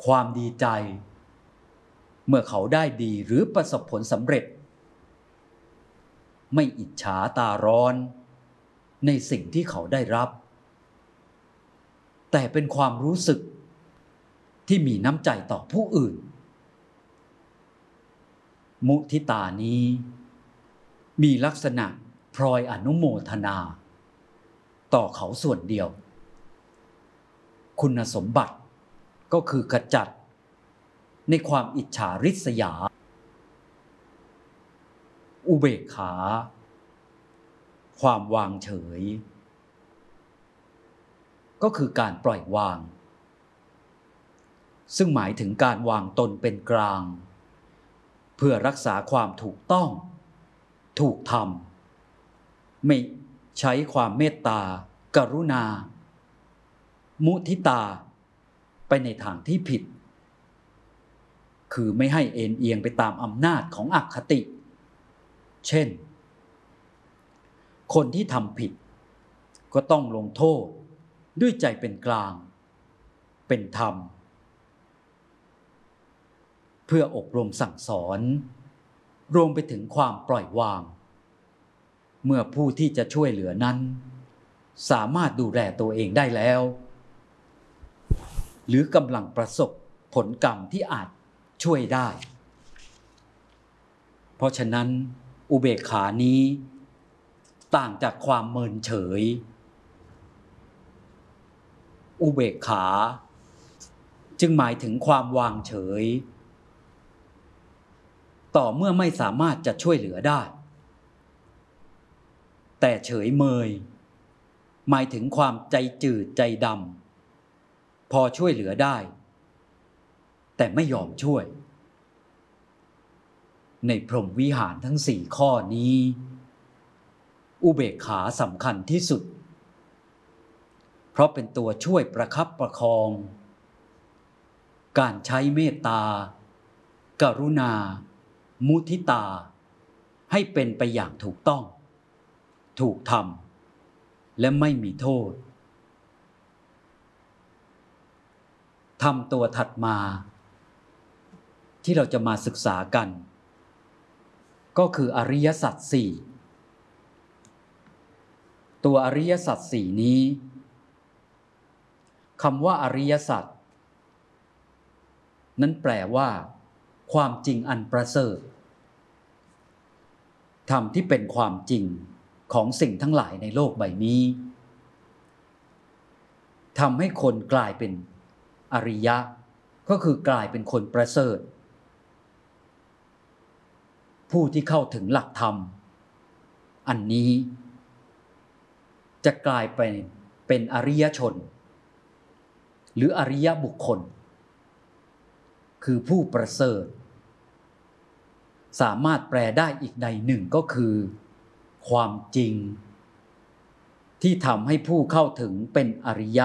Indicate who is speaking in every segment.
Speaker 1: ความดีใจเมื่อเขาได้ดีหรือประสบผลสำเร็จไม่อิจฉาตาร้อนในสิ่งที่เขาได้รับแต่เป็นความรู้สึกที่มีน้ำใจต่อผู้อื่นมุทิตานี้มีลักษณะพลอยอนุโมทนาต่อเขาส่วนเดียวคุณสมบัติก็คือขจัดในความอิจฉาริษยาอุเบกขาความวางเฉยก็คือการปล่อยวางซึ่งหมายถึงการวางตนเป็นกลางเพื่อรักษาความถูกต้องถูกธรรมไม่ใช้ความเมตตากรุณามุทิตาไปในทางที่ผิดคือไม่ให้เอ็นเอียงไปตามอำนาจของอคติเช่นคนที่ทำผิดก็ต้องลงโทษด้วยใจเป็นกลางเป็นธรรมเพื่ออบรมสั่งสอนรวมไปถึงความปล่อยวางเมื่อผู้ที่จะช่วยเหลือนั้นสามารถดูแลตัวเองได้แล้วหรือกำลังประสบผลกรรมที่อาจช่วยได้เพราะฉะนั้นอุเบกขานี้ต่างจากความเมินเฉยอุเบกขาจึงหมายถึงความวางเฉยต่อเมื่อไม่สามารถจะช่วยเหลือได้แต่เฉยเมยหมายถึงความใจจืดใจดำพอช่วยเหลือได้แต่ไม่ยอมช่วยในพรหมวิหารทั้ง4ข้อนี้อุเบกขาสำคัญที่สุดเพราะเป็นตัวช่วยประคับประคองการใช้เมตตากรุณามุทิตาให้เป็นไปอย่างถูกต้องถูกทำและไม่มีโทษธรรมตัวถัดมาที่เราจะมาศึกษากันก็คืออริยสัจสี่ตัวอริยสัจสี่นี้คำว่าอริยสัจนั้นแปลว่าความจริงอันประเสริฐธรรมที่เป็นความจริงของสิ่งทั้งหลายในโลกใบนี้ทำให้คนกลายเป็นอริยะก็คือกลายเป็นคนประเสริฐผู้ที่เข้าถึงหลักธรรมอันนี้จะกลายเป็นอริยชนหรืออริยบุคคลคือผู้ประเสริฐสามารถแปลได้อีกในหนึ่งก็คือความจริงที่ทำให้ผู้เข้าถึงเป็นอริยะ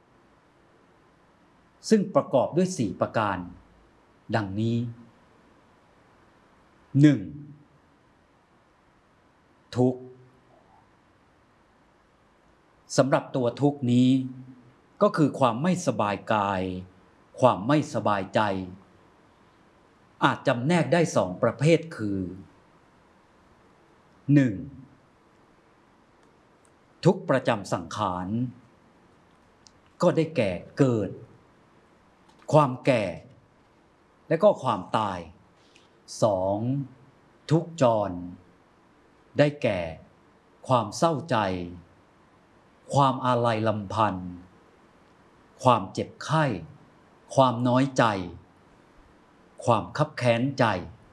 Speaker 1: ซึ่งประกอบด้วย4ประการดังนี้ 1. ทุกข์สำหรับตัวทุกข์นี้ก็คือความไม่สบายกายความไม่สบายใจอาจจำแนกได้2ประเภทคือ 1. ทุกข์ประจำสังขารก็ได้แก่เกิดความแก่และก็ความตาย 2. ทุกข์จรได้แก่ความเศร้าใจความอาลัยลำพันธ์ความเจ็บไข้ความน้อยใจความคับแค้นใจ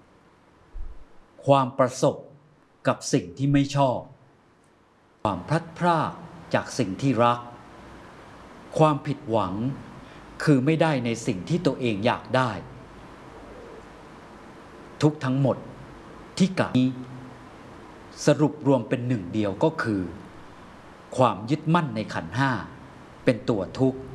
Speaker 1: ความประสบกับสิ่งที่ไม่ชอบความพลัดพรากจากสิ่งที่รักความผิดหวังคือไม่ได้ในสิ่งที่ตัวเองอยากได้ทุกทั้งหมดที่กล่าวนี้สรุปรวมเป็นหนึ่งเดียวก็คือความยึดมั่นในขันธ์ห้าเป็นตัวทุกข์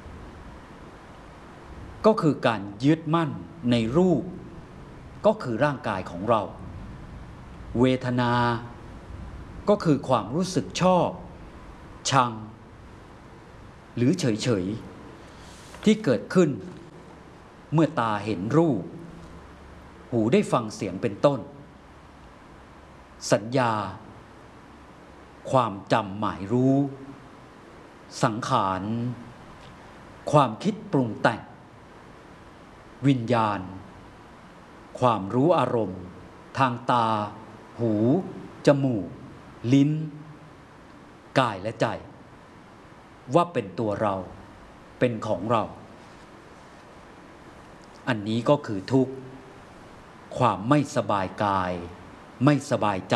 Speaker 1: ก็คือการยึดมั่นในรูปก็คือร่างกายของเราเวทนาก็คือความรู้สึกชอบชังหรือเฉยๆที่เกิดขึ้นเมื่อตาเห็นรูปหูได้ฟังเสียงเป็นต้นสัญญาความจำหมายรู้สังขารความคิดปรุงแต่งวิญญาณความรู้อารมณ์ทางตาหูจมูกลิ้นกายและใจว่าเป็นตัวเราเป็นของเราอันนี้ก็คือทุกข์ความไม่สบายกายไม่สบายใจ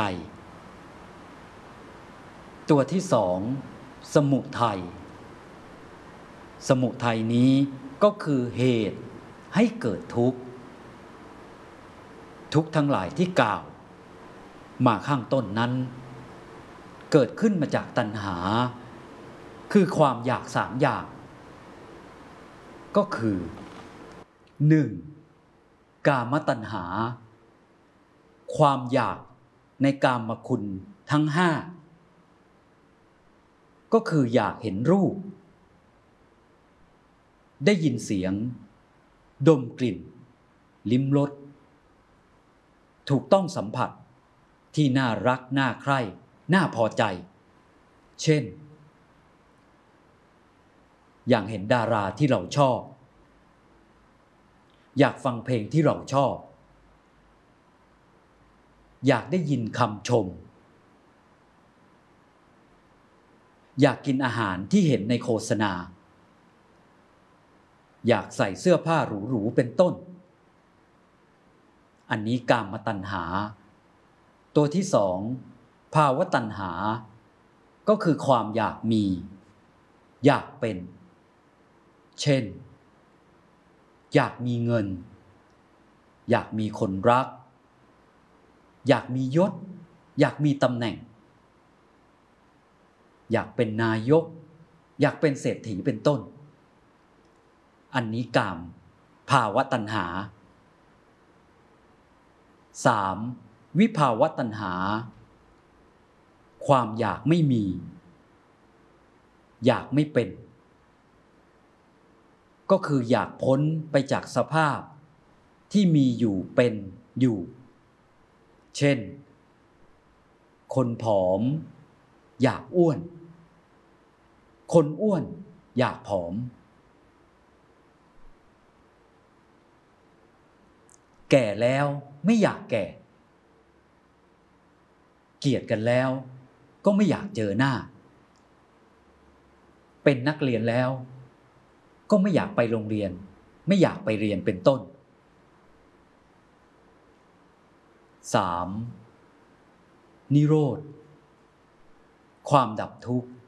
Speaker 1: ตัวที่สองสมุทัยสมุทัยนี้ก็คือเหตุให้เกิดทุกข์ทุกข์ทั้งหลายที่กล่าวมาข้างต้นนั้นเกิดขึ้นมาจากตัณหาคือความอยากสามอย่างก็คือ 1. กามตัณหาความอยากในกามคุณทั้งห้าก็คืออยากเห็นรูปได้ยินเสียงดมกลิ่นลิ้มรสถูกต้องสัมผัสที่น่ารักน่าใคร่น่าพอใจเช่นอย่างเห็นดาราที่เราชอบอยากฟังเพลงที่เราชอบอยากได้ยินคำชมอยากกินอาหารที่เห็นในโฆษณาอยากใส่เสื้อผ้าหรูๆเป็นต้นอันนี้กามตัณหาตัวที่สองภาวตัณหาก็คือความอยากมีอยากเป็นเช่นอยากมีเงินอยากมีคนรักอยากมียศอยากมีตำแหน่งอยากเป็นนายกอยากเป็นเศรษฐีเป็นต้นอันนี้กามภาวตัณหา 3. วิภาวตัณหาความอยากไม่มีอยากไม่เป็นก็คืออยากพ้นไปจากสภาพที่มีอยู่เป็นอยู่เช่นคนผอมอยากอ้วนคนอ้วนอยากผอมแก่แล้วไม่อยากแก่เกลียดกันแล้วก็ไม่อยากเจอหน้าเป็นนักเรียนแล้วก็ไม่อยากไปโรงเรียนไม่อยากไปเรียนเป็นต้น 3. นิโรธความดับทุกข์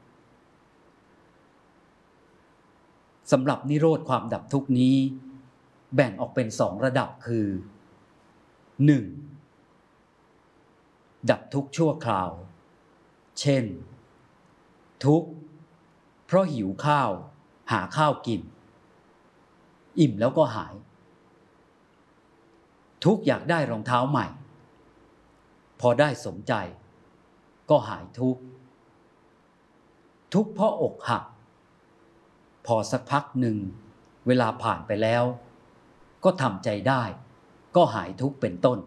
Speaker 1: สำหรับนิโรธความดับทุกข์นี้แบ่งออกเป็น2ระดับคือ 1. ดับทุกข์ชั่วคราวเช่นทุกข์เพราะหิวข้าวหาข้าวกินอิ่มแล้วก็หายทุกข์อยากได้รองเท้าใหม่พอได้สมใจก็หายทุกข์ทุกข์เพราะอกหักพอสักพักหนึ่งเวลาผ่านไปแล้วก็ทำใจได้ก็หายทุกข์เป็นต้น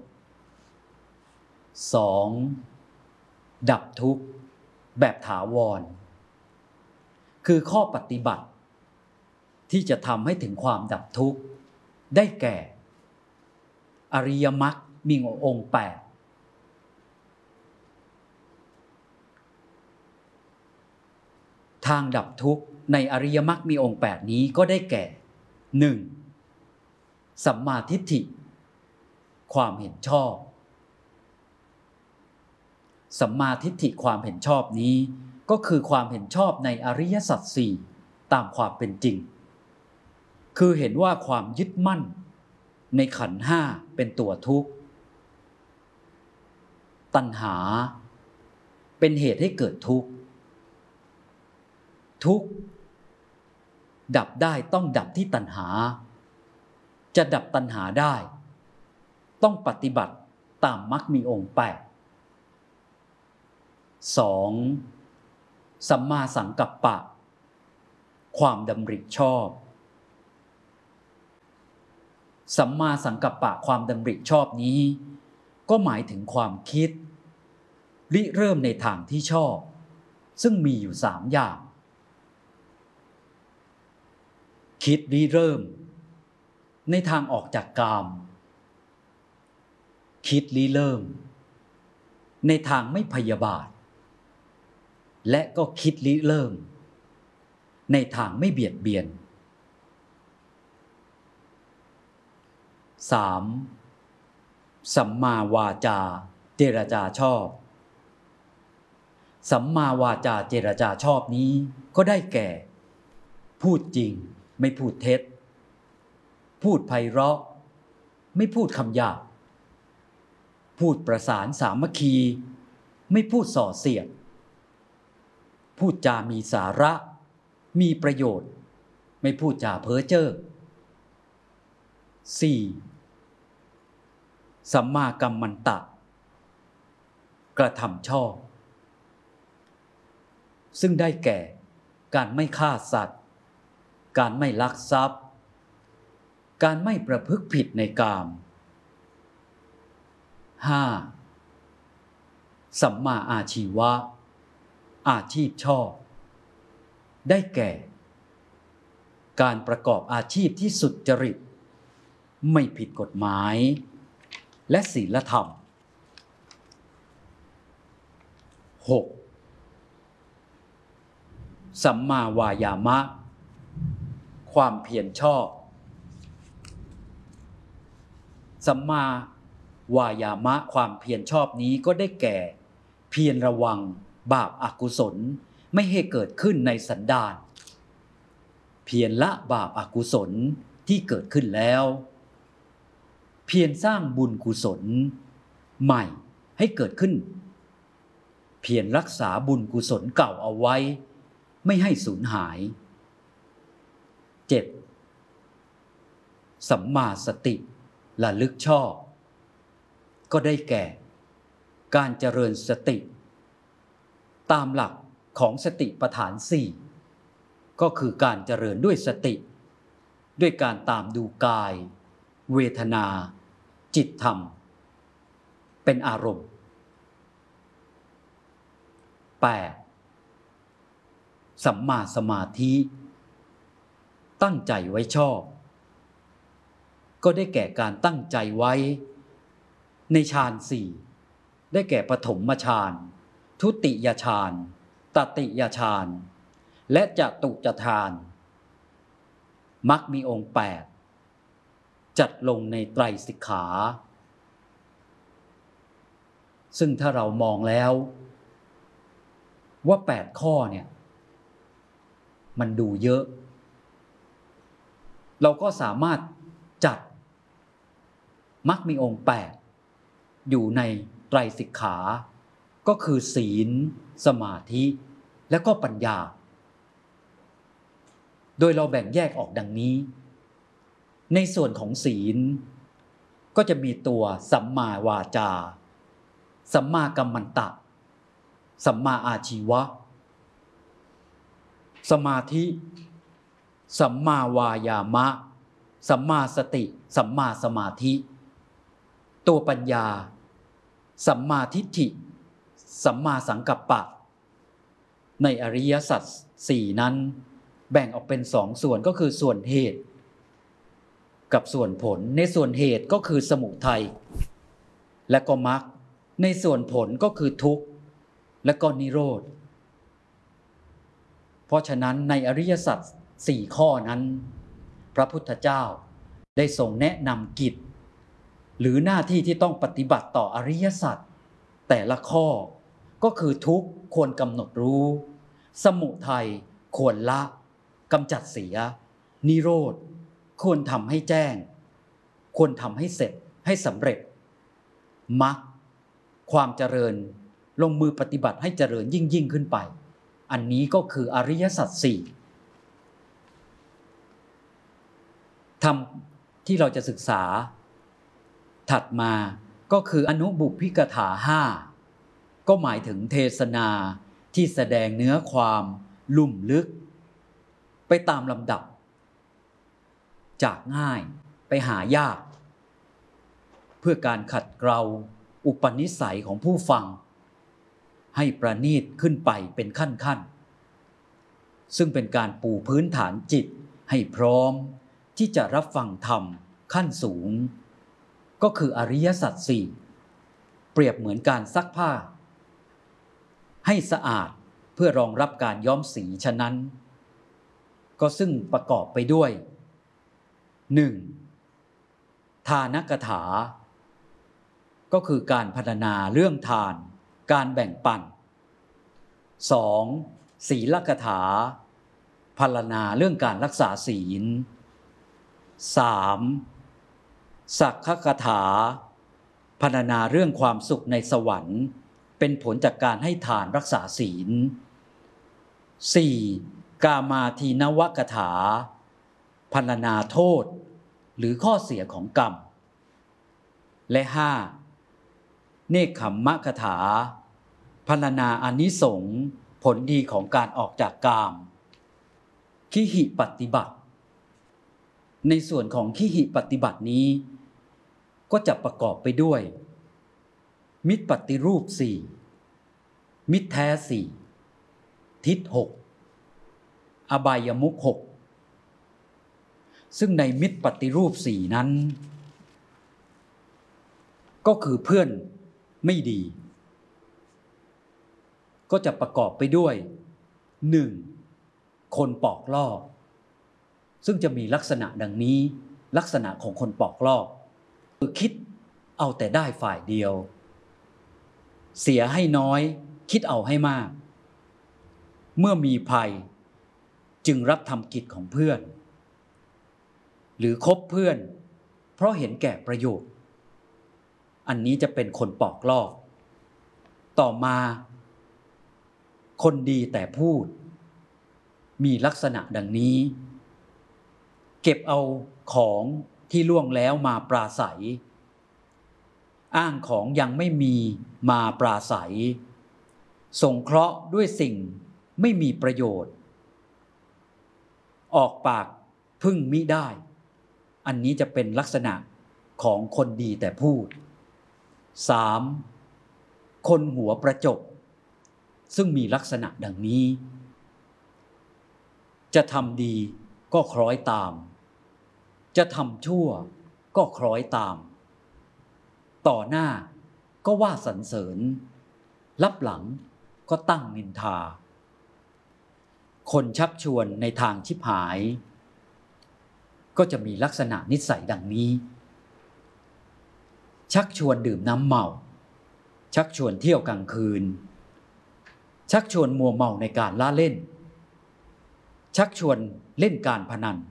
Speaker 1: 2. ดับทุกข์แบบถาวรคือข้อปฏิบัติที่จะทำให้ถึงความดับทุกข์ได้แก่อริยมรรคมีองค์8ทางดับทุกข์ในอริยมรรคมีองค์8นี้ก็ได้แก่ 1. สัมมาทิฏฐิความเห็นชอบสัมมาทิฏฐิความเห็นชอบนี้ก็คือความเห็นชอบในอริยสัจสี่ตามความเป็นจริงคือเห็นว่าความยึดมั่นในขันธ์ห้าเป็นตัวทุกข์ตัณหาเป็นเหตุให้เกิดทุกข์ทุกข์ดับได้ต้องดับที่ตัณหาจะดับตัณหาได้ต้องปฏิบัติตามมรรคมีองค์8 2. สัมมาสังกัปปะความดำริชอบสัมมาสังกัปปะความดำริชอบนี้ก็หมายถึงความคิดริเริ่มในทางที่ชอบซึ่งมีอยู่3อย่างคิดริเริ่มในทางออกจากกามคิดริเริ่มในทางไม่พยาบาทและก็คิดริเริ่มในทางไม่เบียดเบียน 3. สัมมาวาจาเจรจาชอบสัมมาวาจาเจรจาชอบนี้ก็ได้แก่พูดจริงไม่พูดเท็จพูดไพเราะไม่พูดคำหยาบพูดประสานสามัคคีไม่พูดส่อเสียดพูดจามีสาระมีประโยชน์ไม่พูดจาเพ้อเจ้อ 4. สัมมากัมมันตะกระทำชอบซึ่งได้แก่การไม่ฆ่าสัตว์การไม่ลักทรัพย์การไม่ประพฤติผิดในกาม 5. สัมมาอาชีวะอาชีพชอบได้แก่การประกอบอาชีพที่สุจริตไม่ผิดกฎหมายและศีลธรรม 6. สัมมาวายามะความเพียรชอบสัมมาวายามะความเพียรชอบนี้ก็ได้แก่เพียรระวังบาปอกุศลไม่ให้เกิดขึ้นในสันดานเพียรละบาปอกุศลที่เกิดขึ้นแล้วเพียรสร้างบุญกุศลใหม่ให้เกิดขึ้นเพียรรักษาบุญกุศลเก่าเอาไว้ไม่ให้สูญหาย 7. สัมมาสติระลึกชอบก็ได้แก่การเจริญสติตามหลักของสติปัฏฐาน4ก็คือการเจริญด้วยสติด้วยการตามดูกายเวทนาจิตธรรมเป็นอารมณ์ 8. สัมมาสมาธิตั้งใจไว้ชอบก็ได้แก่การตั้งใจไว้ในฌาน4ได้แก่ปฐมฌานทุติยฌานตติยฌานและจตุจฌานมรรคมีองค์8จัดลงในไตรสิกขาซึ่งถ้าเรามองแล้วว่า8ข้อเนี่ยมันดูเยอะเราก็สามารถจัดมรรคมีองค์8อยู่ในไตรสิกขาก็คือศีลสมาธิและก็ปัญญาโดยเราแบ่งแยกออกดังนี้ในส่วนของศีลก็จะมีตัวสัมมาวาจาสัมมากัมมันตะสัมมาอาชีวะสมาธิสัมมาวายามะสัมมาสติสัมมาสมาธิตัวปัญญาสัมมาทิฏฐิสัมมาสังกัปปะในอริยสัจ4นั้นแบ่งออกเป็น2ส่วนก็คือส่วนเหตุกับส่วนผลในส่วนเหตุก็คือสมุทัยและก็มรรคในส่วนผลก็คือทุกข์และก็นิโรธเพราะฉะนั้นในอริยสัจ4ข้อนั้นพระพุทธเจ้าได้ทรงแนะนำกิจหรือหน้าที่ที่ต้องปฏิบัติต่ออริยสัจแต่ละข้อก็คือทุกข์ควรกำหนดรู้สมุทัยควรละกำจัดเสียนิโรธควรทำให้แจ้งควรทำให้เสร็จให้สำเร็จมรรคความเจริญลงมือปฏิบัติให้เจริญยิ่งขึ้นไปอันนี้ก็คืออริยสัจ4ธรรมที่เราจะศึกษาถัดมาก็คืออนุบุพพิกถา5ก็หมายถึงเทศนาที่แสดงเนื้อความลุ่มลึกไปตามลำดับจากง่ายไปไปหายากเพื่อการขัดเกลาอุปนิสัยของผู้ฟังให้ประณีตขึ้นไปเป็นขั้นๆซึ่งเป็นการปูพื้นฐานจิตให้พร้อมที่จะรับฟังธรรมขั้นสูงก็คืออริยสัจสี่เปรียบเหมือนการซักผ้าให้สะอาดเพื่อรองรับการย้อมสีฉะนั้นก็ซึ่งประกอบไปด้วย 1. ทานกถาก็คือการพรรณนาเรื่องทานการแบ่งปัน 2. ศีลกถาพรรณนาเรื่องการรักษาศีล 3. สักขกถาพรรณนาเรื่องความสุขในสวรรค์เป็นผลจากการให้ทานรักษาศีล 4. กามาทีนวกถาพรรณนาโทษหรือข้อเสียของกรรมและ 5. เนกขัมมกถาพรรณนาอานิสงส์ผลดีของการออกจากกามขิหิปฏิบัติในส่วนของขิหิปฏิบัตินี้ก็จะประกอบไปด้วยมิจปฏิรูป4มิจแท้4ทิฏฐ6อบายมุข6ซึ่งในมิจปฏิรูป4นั้นก็คือเพื่อนไม่ดีก็จะประกอบไปด้วย 1. คนปอกลอกซึ่งจะมีลักษณะดังนี้ลักษณะของคนปอกลอกคือคิดเอาแต่ได้ฝ่ายเดียวเสียให้น้อยคิดเอาให้มากเมื่อมีภัยจึงรับทำกิจของเพื่อนหรือคบเพื่อนเพราะเห็นแก่ประโยชน์อันนี้จะเป็นคนปอกลอกต่อมาคนดีแต่พูดมีลักษณะดังนี้เก็บเอาของที่ล่วงแล้วมาปราศัยอ้างของยังไม่มีมาปราศัยสงเคราะห์ด้วยสิ่งไม่มีประโยชน์ออกปากพึ่งมิได้อันนี้จะเป็นลักษณะของคนดีแต่พูด 3. คนหัวประจบซึ่งมีลักษณะดังนี้จะทำดีก็คล้อยตามจะทำชั่วก็คล้อยตามต่อหน้าก็ว่าสรรเสริญลับหลังก็ตั้งนินทาคนชักชวนในทางชิบหายก็จะมีลักษณะนิสัยดังนี้ชักชวนดื่มน้ำเมาชักชวนเที่ยวกลางคืนชักชวนมัวเมาในการล่าเล่นชักชวนเล่นการพนัน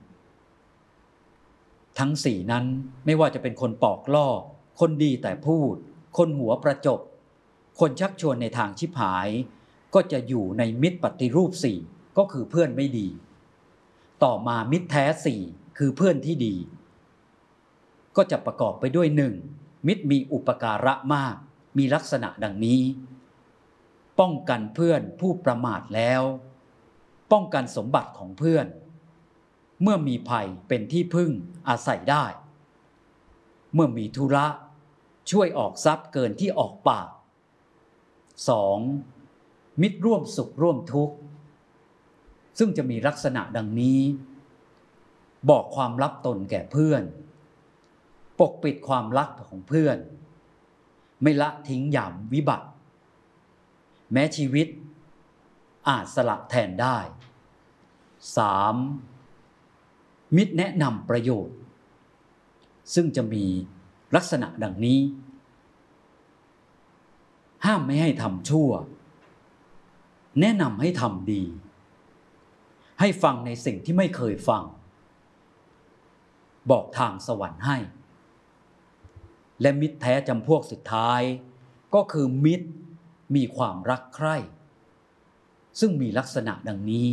Speaker 1: ทั้งสี่นั้นไม่ว่าจะเป็นคนปอกลอกคนดีแต่พูดคนหัวประจบคนชักชวนในทางชิบหายก็จะอยู่ในมิจปฏิรูปสี่ก็คือเพื่อนไม่ดีต่อมามิตรแท้สี่คือเพื่อนที่ดีก็จะประกอบไปด้วย 1. มิตรมีอุปการะมากมีลักษณะดังนี้ป้องกันเพื่อนผู้ประมาทแล้วป้องกันสมบัติของเพื่อนเมื่อมีภัยเป็นที่พึ่งอาศัยได้เมื่อมีธุระช่วยออกทรัพย์เกินที่ออกปาก 2. มิตรร่วมสุขร่วมทุกข์ซึ่งจะมีลักษณะดังนี้บอกความลับตนแก่เพื่อนปกปิดความลับของเพื่อนไม่ละทิ้งหยามวิบัติแม้ชีวิตอาจสละแทนได้ 3. มิตรแนะนำประโยชน์ซึ่งจะมีลักษณะดังนี้ห้ามไม่ให้ทำชั่วแนะนำให้ทำดีให้ฟังในสิ่งที่ไม่เคยฟังบอกทางสวรรค์ให้และมิตรแท้จำพวกสุดท้ายก็คือมิตรมีความรักใคร่ซึ่งมีลักษณะดังนี้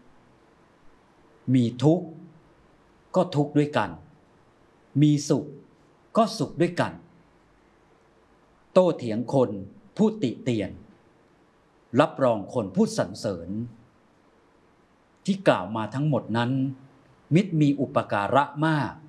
Speaker 1: มีทุกข์ก็ทุกข์ด้วยกันมีสุขก็สุขด้วยกันโต้เถียงคนพูดติเตียนรับรองคนพูดสรรเสริญที่กล่าวมาทั้งหมดนั้นมิตรมีอุปการะมาก